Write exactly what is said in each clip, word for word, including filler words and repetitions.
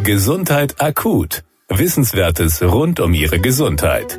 Gesundheit akut. Wissenswertes rund um Ihre Gesundheit.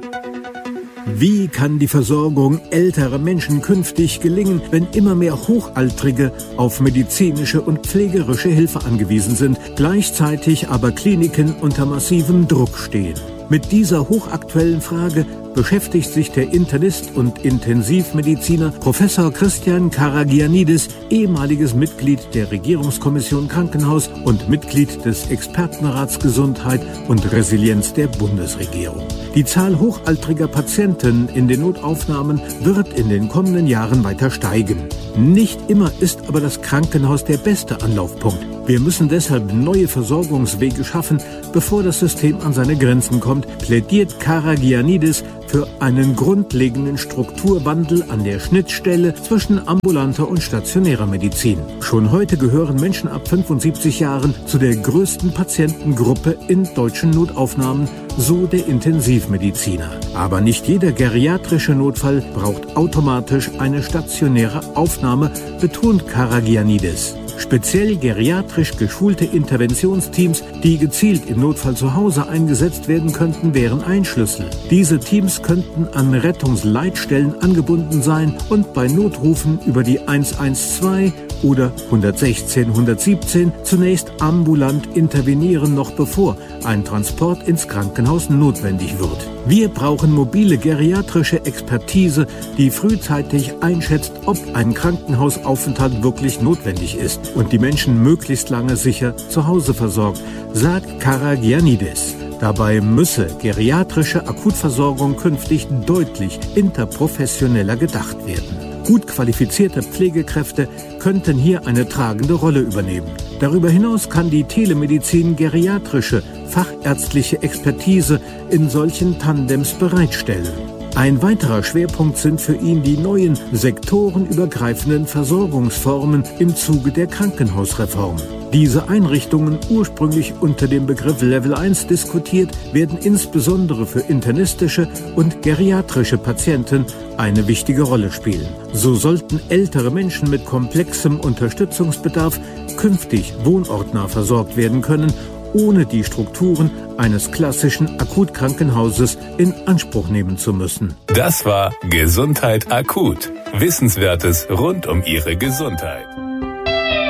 Wie kann die Versorgung älterer Menschen künftig gelingen, wenn immer mehr Hochaltrige auf medizinische und pflegerische Hilfe angewiesen sind, gleichzeitig aber Kliniken unter massivem Druck stehen? Mit dieser hochaktuellen Frage beschäftigt sich der Internist und Intensivmediziner Professor Christian Karagiannidis, ehemaliges Mitglied der Regierungskommission Krankenhaus und Mitglied des Expertenrats Gesundheit und Resilienz der Bundesregierung. Die Zahl hochaltriger Patienten in den Notaufnahmen wird in den kommenden Jahren weiter steigen. Nicht immer ist aber das Krankenhaus der beste Anlaufpunkt. Wir müssen deshalb neue Versorgungswege schaffen, bevor das System an seine Grenzen kommt, plädiert Karagiannidis für einen grundlegenden Strukturwandel an der Schnittstelle zwischen ambulanter und stationärer Medizin. Schon heute gehören Menschen ab fünfundsiebzig Jahren zu der größten Patientengruppe in deutschen Notaufnahmen, so der Intensivmediziner. Aber nicht jeder geriatrische Notfall braucht automatisch eine stationäre Aufnahme, betont Karagiannidis. Speziell geriatrisch geschulte Interventionsteams, die gezielt im Notfall zu Hause eingesetzt werden könnten, wären ein Schlüssel. Diese Teams könnten an Rettungsleitstellen angebunden sein und bei Notrufen über die eins eins zwei oder hundertsechzehn hundertsiebzehn zunächst ambulant intervenieren, noch bevor ein Transport ins Krankenhaus notwendig wird. Wir brauchen mobile geriatrische Expertise, die frühzeitig einschätzt, ob ein Krankenhausaufenthalt wirklich notwendig ist und die Menschen möglichst lange sicher zu Hause versorgt, sagt Karagiannidis. Dabei müsse geriatrische Akutversorgung künftig deutlich interprofessioneller gedacht werden. Gut qualifizierte Pflegekräfte könnten hier eine tragende Rolle übernehmen. Darüber hinaus kann die Telemedizin geriatrische, fachärztliche Expertise in solchen Tandems bereitstellen. Ein weiterer Schwerpunkt sind für ihn die neuen sektorenübergreifenden Versorgungsformen im Zuge der Krankenhausreform. Diese Einrichtungen, ursprünglich unter dem Begriff Level eins diskutiert, werden insbesondere für internistische und geriatrische Patienten eine wichtige Rolle spielen. So sollten ältere Menschen mit komplexem Unterstützungsbedarf künftig wohnortnah versorgt werden können, ohne die Strukturen eines klassischen Akutkrankenhauses in Anspruch nehmen zu müssen. Das war Gesundheit akut. Wissenswertes rund um Ihre Gesundheit.